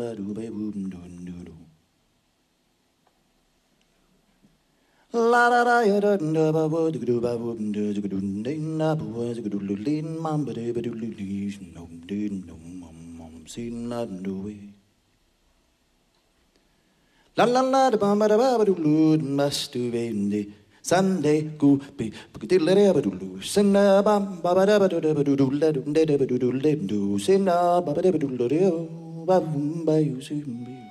ba do ba boom do do do. La da da ya da da ba wo do ba boom do do do na ba wo do do lin mam ba do li no do no mom sin na do we. La la la da ba ba do lu must do be. Sunday go be diddle ba do sina bam ba ba da ba do do la do de ba do do le do sina ba ba da ba do ba bum ba you see me.